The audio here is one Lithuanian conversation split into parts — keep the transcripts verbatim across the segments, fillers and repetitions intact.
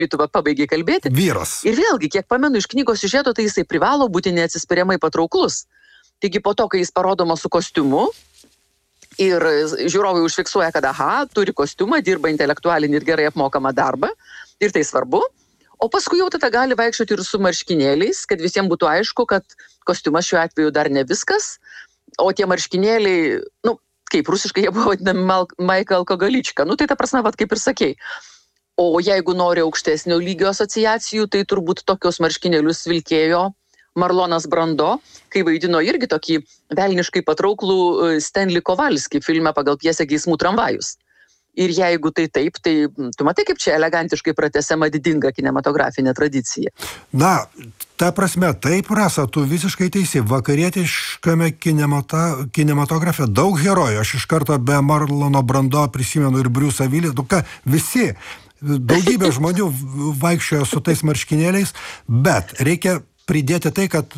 tu pabaigiai kalbėti. Vyras. Ir vėlgi, kiek pamenu iš knygos siužeto, tai jisai privalo būti neatsispiriamai patrauklus. Taigi po to, kai jis parodomas su kostiumu ir žiūrovai užfiksuoja, kad aha, turi kostiumą, dirba intelektualinį ir gerai apmokamą darbą, ir tai svarbu, o paskui jau tada gali vaikščioti ir su marškinėliais, kad visiems būtų aišku, kad kostiumas šiuo atveju dar ne viskas, o tie marškinėliai, nu, kaip rusiškai jie buvo vadinami Michael Kogalička, nu tai ta prasme, vat kaip ir sakei. O jeigu nori aukštesnio lygio asociacijų, tai turbūt tokius marškinėlius vilkėjo Marlonas Brando, kai vaidino irgi tokį velniškai patrauklų Stanley Kovalskį filme pagal pjesę Geismų tramvajus. Ir jeigu tai taip, tai tu matai, kaip čia elegantiškai pratęsiama didinga kinematografinė tradicija. Na, ta prasme, taip, Rasa, tu visiškai teisi. Vakarietiškame kinemata, kinematografe daug herojų. Aš iš karto be Marlono Brando prisimenu ir Briusą Willis. Nu ką, visi, daugybė žmonių vaikščiojo su tais marškinėliais, bet reikia pridėti tai, kad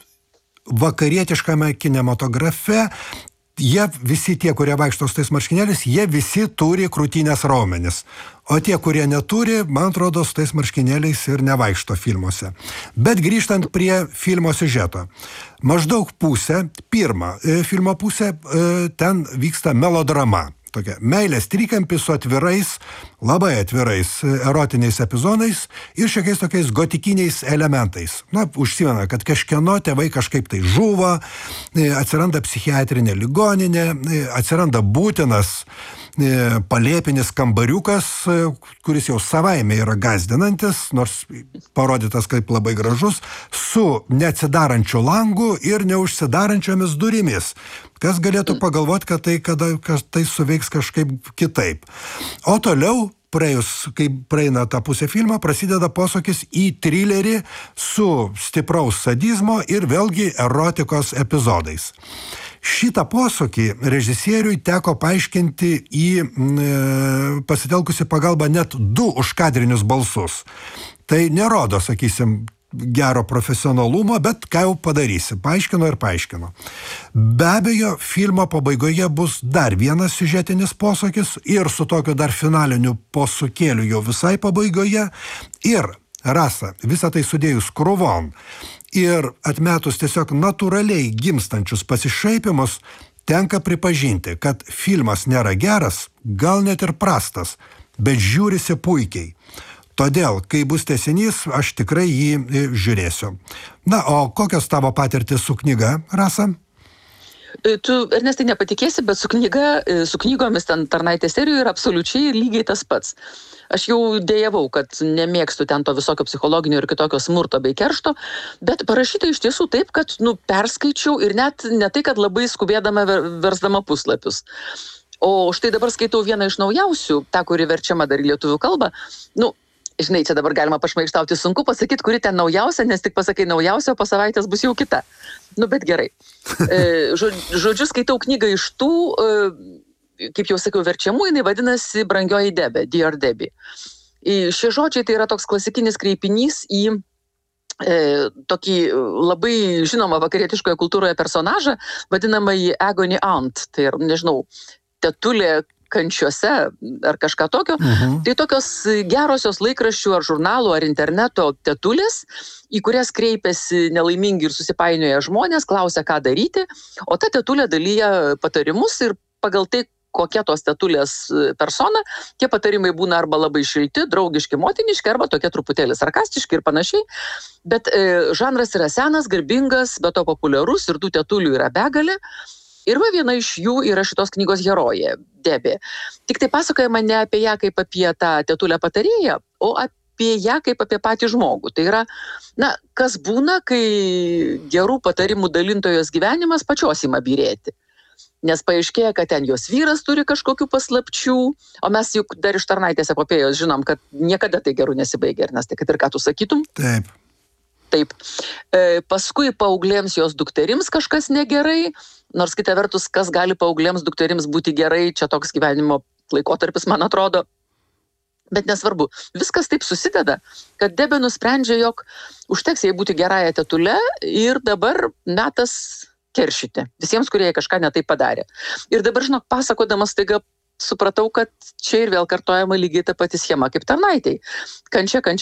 vakarietiškame kinematografe jie visi tie, kurie vaikšto su tais marškinėliais, jie visi turi krūtinės raumenis. O tie, kurie neturi, man atrodo, su tais marškinėliais ir nevaikšto filmuose. Bet grįžtant prie filmo siužeto. Maždaug pusę, pirmą filmo pusę, ten vyksta melodrama. Tokia meilės trikampis su atvirais, labai atvirais erotiniais epizodais ir šiokiais tokiais gotikiniais elementais. Na, užsimena, kad kažkieno tėvai kažkaip tai žuvo, atsiranda psichiatrinė ligoninė, atsiranda būtinas palėpinis kambariukas, kuris jau savaime yra gąsdinantis, nors parodytas kaip labai gražus, su neatsidarančiu langu ir neužsidarančiomis durimis. Kas galėtų pagalvoti, kad tai, kada, kad tai suveiks kažkaip kitaip. O toliau, praėjus, kai praeina tą pusę filmą, prasideda posūkis į trilerį su stipraus sadizmo ir vėlgi erotikos epizodais. Šitą posūkį režisieriui teko paaiškinti į e, pasitelkusi pagalbą net du užkadrinius balsus. Tai nerodo, sakysim, gero profesionalumo, bet ką jau padarysi. Paaiškino ir paaiškino. Be abejo, filmo pabaigoje bus dar vienas siužetinis posūkis ir su tokiu dar finaliniu posūkėliu jau visai pabaigoje. Ir, Rasa, visą tai sudėjus krūvon ir atmetus tiesiog natūraliai gimstančius pasišaipimus, tenka pripažinti, kad filmas nėra geras, gal net ir prastas, bet žiūrisi puikiai. Todėl, kai bus tęsinys, aš tikrai jį žiūrėsiu. Na, o kokios tavo patirtis su knyga, Rasa? Tu, Ernestai, nepatikėsi, bet su, knyga, su knygomis ten Tarnaitės serijoje yra absoliučiai lygiai tas pats. Aš jau dėjavau, kad nemėgstu ten to visokio psichologinio ir kitokio smurto bei keršto, bet parašyta iš tiesų taip, kad nu, perskaičiau ir net ne tai, kad labai skubėdama versdama puslapius. O štai dabar skaitau vieną iš naujausių, tą, kuri verčiama dar į lietuvių kalbą. Nu, žinai, čia dabar galima pašmaikštauti, sunku pasakyti, kuri ten naujausia, nes tik pasakai naujausia, o po savaitės bus jau kita. Nu, bet gerai. Žodžiu, skaitau knygą iš tų, kaip jau sakiau, verčiamų, jinai vadinasi Brangioji Debė, Dear Debbie. Šie žodžiai tai yra toks klasikinis kreipinys į e, tokį labai žinomą vakarietiškoje kultūroje personažą, vadinamąjį Agony Aunt, tai yra, nežinau, tetulė kančiuose ar kažką tokio. Uh-huh. Tai tokios gerosios laikraščių ar žurnalų ar interneto tetulės, į kurias kreipiasi nelaimingi ir susipainioja žmonės, klausia, ką daryti, o ta tetulė dalyja patarimus ir pagal tai, kokia tos tetulės persona, tie patarimai būna arba labai šilti, draugiški, motiniški, arba tokie truputėlį sarkastiški ir panašiai. Bet e, žanras yra senas, garbingas, bet to populiarus ir tų tetulių yra begalė. Ir va viena iš jų yra šitos knygos herojė, Debė. Tik tai pasakojama ne apie ją kaip apie tą tetulę patarėją, o apie ją kaip apie patį žmogų. Tai yra, na, kas būna, kai gerų patarimų dalintojos gyvenimas pačios ima byrėti. Nes paaiškėja, kad ten jos vyras turi kažkokių paslapčių, o mes juk dar iš Tarnaitės epopėjos žinom, kad niekada tai gerų nesibaigia, nes tai kad ir ką tu sakytum. Taip. Taip. E, paskui paauglėms jos dukterims kažkas negerai, nors kita vertus, kas gali paauglėms dukterims būti gerai, čia toks gyvenimo laikotarpis, man atrodo. Bet nesvarbu, viskas taip susideda, kad Debė nusprendžia, jog užteks jai būti gerąją tetulę ir dabar metas keršyti visiems, kurie kažką netaip padarė. Ir dabar, žinok, pasakodamas staiga supratau, kad čia ir vėl kartojama lygiai ta pati schema kaip tarnaitei. Kančia, kančia